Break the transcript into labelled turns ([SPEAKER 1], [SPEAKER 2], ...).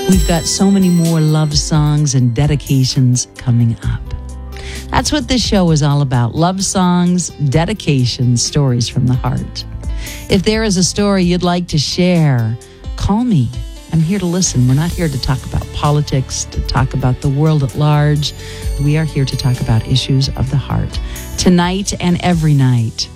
[SPEAKER 1] We've got so many more love songs and dedications coming up. That's what this show is all about. Love songs, dedications, stories from the heart. If there is a story you'd like to share, call me. I'm here to listen. We're not here to talk about politics, to talk about the world at large. We are here to talk about issues of the heart. Tonight and every night,